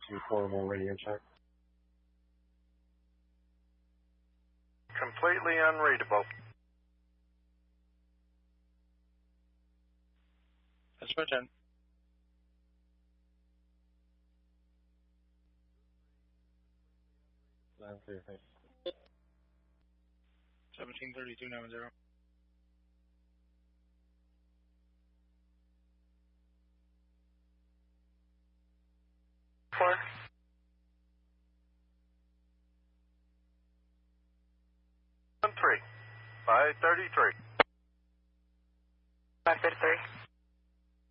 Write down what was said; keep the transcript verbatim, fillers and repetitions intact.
two portable radio check. Completely unreadable. Dispatch ten. Nine clear, thanks. seventeen thirty-two nine zero. Four. One three. Five thirty-three. Five thirty-three.